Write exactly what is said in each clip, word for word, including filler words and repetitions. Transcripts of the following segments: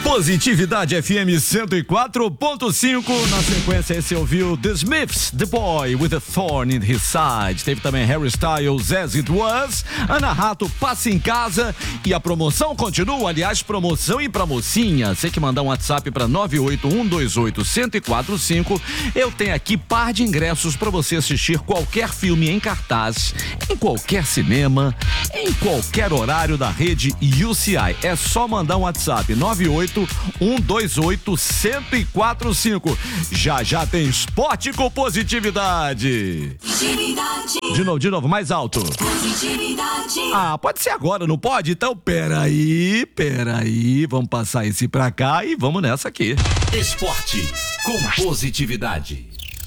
Positividade F M cento e quatro ponto cinco. Na sequência, você ouviu The Smiths, The Boy with a Thorn in His Side. Teve também Harry Styles, As It Was. Ana Rato, Passe em Casa. E a promoção continua. Aliás, promoção e pra mocinha. Você que mandar um WhatsApp pra nove oito um dois oito um zero quatro cinco. Eu tenho aqui par de ingressos pra você assistir qualquer filme em cartaz, em qualquer cinema, em qualquer horário da rede U C I. É só mandar um WhatsApp nove oito um dois oito um zero quatro cinco. Já já tem esporte com positividade. Positividade. De novo, de novo, mais alto. Positividade. Ah, pode ser agora, não pode? Então, peraí, peraí, vamos passar esse pra cá e vamos nessa aqui. Esporte com positividade.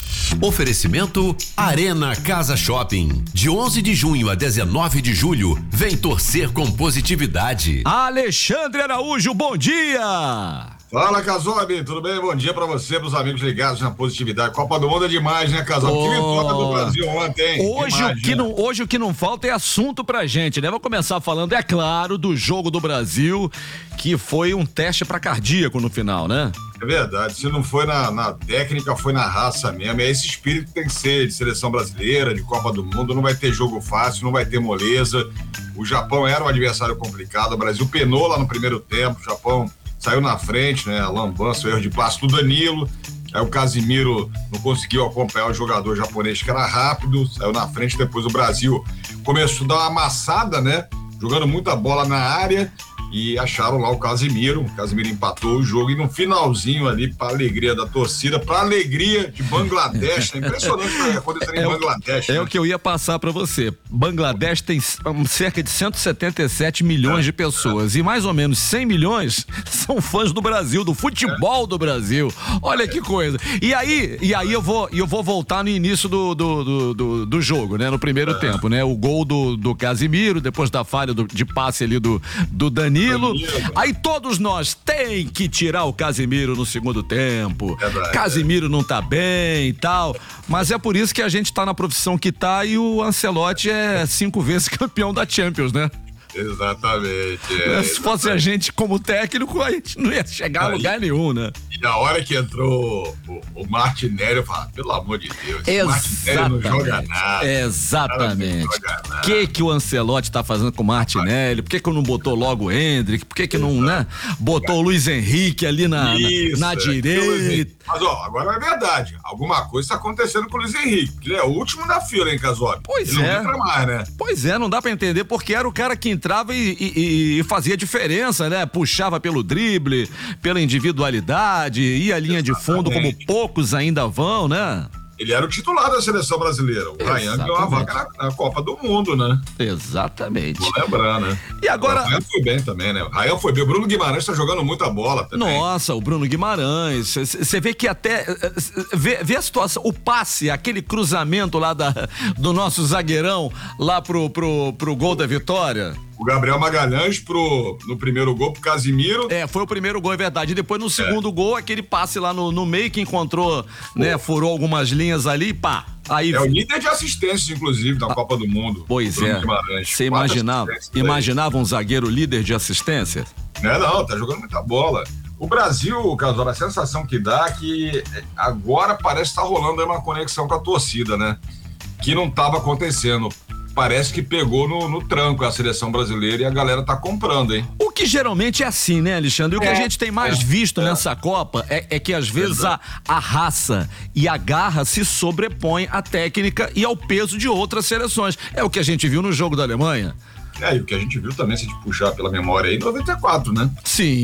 Oferecimento Arena Casa Shopping. De onze de junho a dezenove de julho, vem torcer com positividade. Alexandre Araújo, bom dia! Fala, Casob, tudo bem? Bom dia pra você, pros amigos ligados na positividade. Copa do Mundo é demais, né, Casob? Oh. Que vitória do Brasil ontem. Hoje demais, o, que né? não, hoje o que não falta é assunto pra gente, né? Vou começar falando, é claro, do jogo do Brasil, que foi um teste pra cardíaco no final, né? É verdade, se não foi na, na técnica, foi na raça mesmo. É esse espírito que tem que ser de seleção brasileira, de Copa do Mundo. Não vai ter jogo fácil, não vai ter moleza. O Japão era um adversário complicado, o Brasil penou lá no primeiro tempo, o Japão saiu na frente, né? Lambança, o erro de passe do Danilo. Aí o Casimiro não conseguiu acompanhar o jogador japonês, que era rápido, saiu na frente. Depois o Brasil começou a dar uma amassada, né? Jogando muita bola na área. E acharam lá o Casimiro, o Casimiro empatou o jogo e no finalzinho ali, para alegria da torcida, para alegria de Bangladesh, é impressionante o que está acontecendo em Bangladesh. É né? o que eu ia passar para você. Bangladesh tem cerca de cento e setenta e sete milhões é, de pessoas é. e mais ou menos cem milhões são fãs do Brasil, do futebol é. do Brasil. Olha é. que coisa. E aí, e aí eu vou, eu vou voltar no início do, do, do, do, do jogo, né? No primeiro é. tempo, né? O gol do, do Casimiro, depois da falha do, de passe ali do, do Danilo. Aí todos nós tem que tirar o Casimiro no segundo tempo. É Casimiro não tá bem e tal, mas é por isso que a gente tá na profissão que tá e o Ancelotti é cinco vezes campeão da Champions, né? Exatamente. É, Se fosse exatamente. a gente como técnico, a gente não ia chegar a lugar nenhum, né? E na hora que entrou o, o Martinelli, eu falei, pelo amor de Deus, Exatamente. o Martinelli não joga nada. Exatamente. O que que o Ancelotti tá fazendo com o Martinelli? Por que que não botou logo o Hendrick? Por que que não, né? Botou o Luiz Henrique ali na, Isso, na, na direita? Mas, ó, agora é verdade. Alguma coisa tá acontecendo com o Luiz Henrique, porque ele é o último da fila, hein, Casob? Pois ele é. Não entra mais, né? Pois é, não dá pra entender, porque era o cara que entrava e, e, e fazia diferença, né? Puxava pelo drible, pela individualidade, ia à linha Exatamente. de fundo como poucos ainda vão, né? Ele era o titular da seleção brasileira. O Ryan ganhou uma vaga na, na Copa do Mundo, né? Exatamente. Vou lembrar, né? E agora... O Ryan foi bem também, né? O Ryan foi bem. O Bruno Guimarães tá jogando muita bola também. Nossa, o Bruno Guimarães. Você vê que até... Vê, vê a situação, o passe, aquele cruzamento lá da, do nosso zagueirão lá pro, pro, pro gol da vitória. O Gabriel Magalhães pro, no primeiro gol pro Casimiro. É, foi o primeiro gol, é verdade. E depois no segundo é. gol, aquele passe lá no, no meio que encontrou, Pô. né, furou algumas linhas ali e pá. Aí... É o líder de assistências, inclusive, na ah, Copa do Mundo. Pois é. Você imaginava, imaginava um zagueiro líder de assistência? Não, não, tá jogando muita bola. O Brasil, Casal, a sensação que dá é que agora parece estar tá rolando aí uma conexão com a torcida, né? Que não tava acontecendo. Parece que pegou no, no tranco a seleção brasileira e a galera tá comprando, hein? O que geralmente é assim, né, Alexandre? O é, que a gente tem mais é, visto é. nessa Copa é, é que às vezes a, a raça e a garra se sobrepõem à técnica e ao peso de outras seleções. É o que a gente viu no jogo da Alemanha. É, e o que a gente viu também, se a gente puxar pela memória aí, em noventa e quatro, né?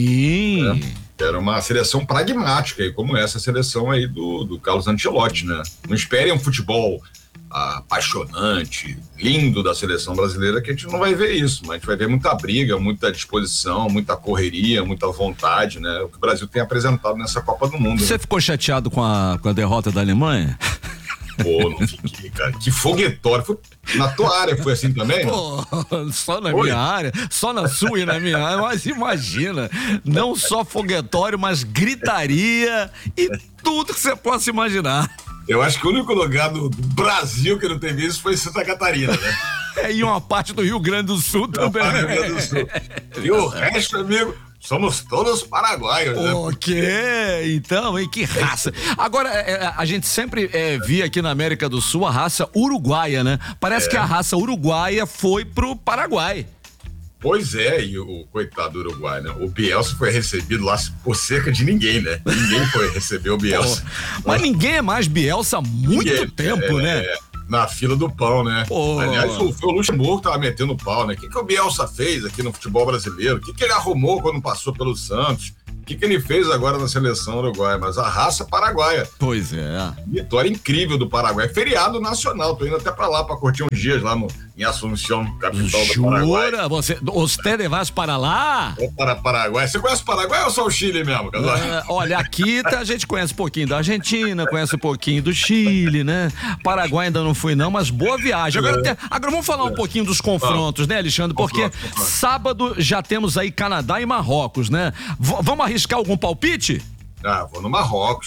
Sim. É. Era uma seleção pragmática, aí, como essa seleção aí do, do Carlos Ancelotti, né? Não esperem um futebol apaixonante, lindo da seleção brasileira, que a gente não vai ver isso, mas a gente vai ver muita briga, muita disposição, muita correria, muita vontade, né? O que o Brasil tem apresentado nessa Copa do Mundo. Você né? ficou chateado com a, com a derrota da Alemanha? Pô, não fiquei, cara. Que foguetório. Foi... Na tua área foi assim também? Pô, só na Oi? minha área, só na sua e na minha área, mas imagina, não só foguetório, mas gritaria e tudo que você possa imaginar. Eu acho que o único lugar do Brasil que não teve isso foi Santa Catarina, né? É, e uma parte do Rio Grande do Sul também. Rio Grande do Sul. E o resto, amigo, Somos todos paraguaios, né? Ok, então, hein, que raça. Agora, é, a gente sempre é, via aqui na América do Sul a raça uruguaia, né? Parece é. que a raça uruguaia foi pro Paraguai. Pois é, e o, o coitado do Uruguai, né? O Bielsa foi recebido lá por cerca de ninguém, né? Ninguém foi receber o Bielsa. Pô, mas ninguém é mais Bielsa há muito ninguém, tempo, é, né? É, na fila do pão, né? Pô. Aliás, o, o Luxemburgo tava metendo pau, né? O que, que o Bielsa fez aqui no futebol brasileiro? O que, que ele arrumou quando passou pelo Santos? O que, que ele fez agora na seleção uruguaia? Mas a raça paraguaia. Pois é. Vitória incrível do Paraguai. Feriado nacional. Tô indo até pra lá pra curtir uns dias lá no, em Assunção, capital Jura? do Paraguai. Jura? Você, você vai para lá? Vou para Paraguai. Você conhece o Paraguai ou só o Chile mesmo, Casal? É, olha, aqui tá, a gente conhece um pouquinho da Argentina, conhece um pouquinho do Chile, né? Paraguai ainda não fui não, mas boa viagem. Agora, é. agora vamos falar um pouquinho dos confrontos, né, Alexandre? Porque sábado já temos aí Canadá e Marrocos, né? V- vamos arriscar algum palpite? Ah, vou no Marrocos.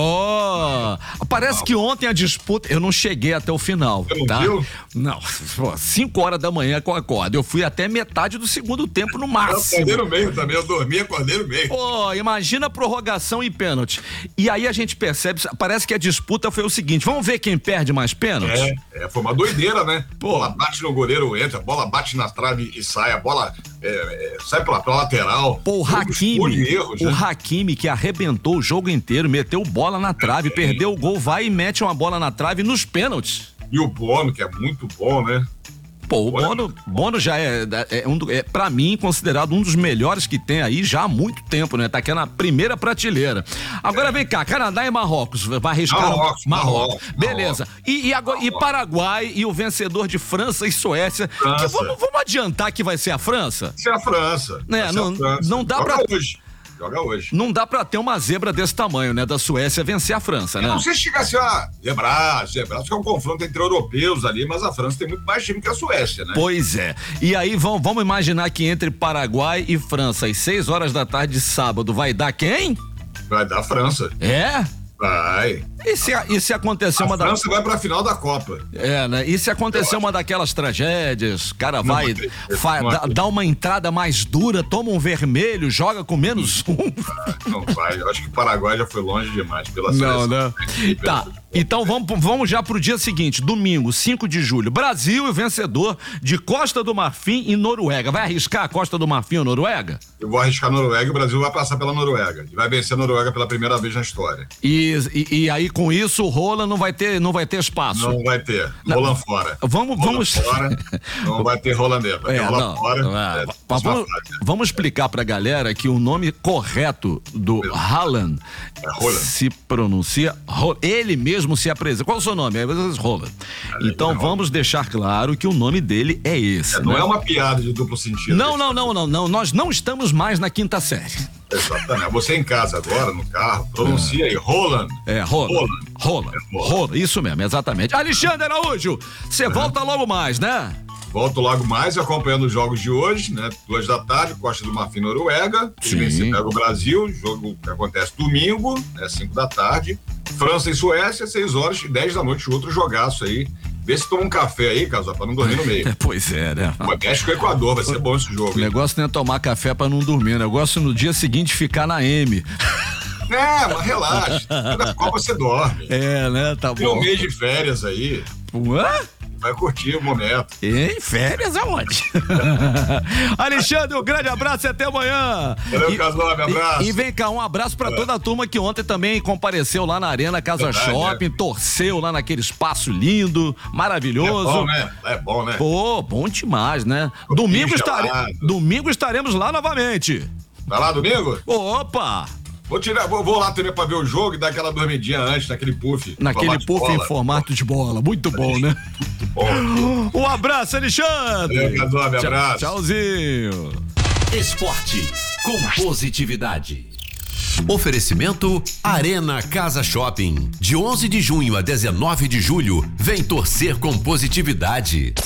Pô, parece não. que ontem a disputa, eu não cheguei até o final, Você não tá? Viu? Não, pô, cinco horas da manhã com a corda, eu fui até metade do segundo tempo no máximo. Eu acordei no meio também, eu dormi, acordei no meio. Pô, imagina prorrogação e pênalti. E aí a gente percebe, parece que a disputa foi o seguinte, vamos ver quem perde mais pênalti? É, é foi uma doideira, né? Pô. Bola bate no goleiro, entra, a bola bate na trave e sai, a bola é, é, sai pela, pela lateral. Pô, o Hakimi, erros, o né? Hakimi que arrebentou o jogo inteiro, meteu bola na trave, é, perdeu o gol, vai e mete uma bola na trave nos pênaltis. E o Bono, que é muito bom, né? Pô, o Bono, Bono já é, é, um, é, pra mim, considerado um dos melhores que tem aí já há muito tempo, né? Tá aqui na primeira prateleira. Agora é. vem cá, Canadá e Marrocos, vai arriscar Marrocos, Marrocos. Marrocos. Beleza. Marrocos. E, e, agora, e Paraguai e o vencedor de França e Suécia. França. Que vamos, vamos adiantar que vai ser a França? Isso é a França. Né? Não, a França. não dá Joga pra... hoje. Joga hoje. Não dá pra ter uma zebra desse tamanho, né? Da Suécia vencer a França, né? Eu não sei se chega a ser uma zebra, zebra, acho que é um confronto entre europeus ali, mas a França tem muito mais time que a Suécia, né? Pois é. E aí vamos, vamos imaginar que entre Paraguai e França, às seis horas da tarde de sábado, vai dar quem? Vai dar a França. É? Vai. E se, e se acontecer a uma da... França vai pra final da Copa. É, né? E se acontecer uma daquelas tragédias, o cara vai, acredito, fa... dá, dá uma entrada mais dura, toma um vermelho, joga com menos um. Não vai, eu acho que o Paraguai já foi longe demais pela seleção. Não, né? Tá, então vamos, vamos já pro dia seguinte, domingo, cinco de julho, Brasil e o vencedor de Costa do Marfim e Noruega. Vai arriscar a Costa do Marfim ou Noruega? Eu vou arriscar a Noruega e o Brasil vai passar pela Noruega. E vai vencer a Noruega pela primeira vez na história. E, e, e aí com isso o Roland não vai ter, não vai ter espaço. Não vai ter. Roland fora. Vamos, Roland vamos. Fora, não vai ter holandês. Vai É, ter Roland não, fora. é, É, vamos, fase, vamos explicar pra galera que o nome correto do Haaland é Roland. se pronuncia, ele mesmo se apresenta. Qual é o seu nome? É Roland. Então é vamos deixar claro que o nome dele é esse. É, não né? é uma piada de duplo sentido. Não, não, não, não, não. Nós não estamos mais na quinta série. Exatamente. Você em casa agora, no carro, pronuncia aí, Roland. É, Roland. Roland. Roland. É, Roland. Roland. Isso mesmo, exatamente. Alexandre Araújo, você volta logo mais, né? Volto logo mais acompanhando os jogos de hoje, né? Duas da tarde, Costa do Marfim, Noruega. Sim. Vencer pega o Brasil, jogo que acontece domingo, né? Cinco da tarde. França e Suécia, seis horas e dez da noite, outro jogaço aí. Vê se toma um café aí, Casal, pra não dormir no meio. É, pois é, né? O México e Equador, vai ser bom esse jogo. O negócio não é tomar café pra não dormir, o negócio no dia seguinte ficar na M. É, mas relaxa. Na Copa você dorme. É, né? Tá Tem bom. um mês de férias aí. Ué? Vai curtir o momento. Em férias aonde? Alexandre, um grande abraço e até amanhã. Valeu, Casal, um abraço. E, e vem cá, um abraço pra toda a turma que ontem também compareceu lá na Arena Casa Verdade, Shopping, é. torceu lá naquele espaço lindo, maravilhoso. É bom, né? É bom, né? Pô, bom demais, né? Domingo, estare... gelado. Domingo estaremos lá novamente. Vai lá domingo? Opa! Vou, tirar, vou, vou lá também pra ver o jogo e dar aquela dormidinha antes, naquele puff. Naquele de puff em bola. formato de bola. Muito bom, né? Muito bom. Um abraço, Alexandre. Valeu, Casal, um abraço. Tchauzinho. Esporte com positividade. Oferecimento Arena Casa Shopping. De onze de junho a dezenove de julho, vem torcer com positividade.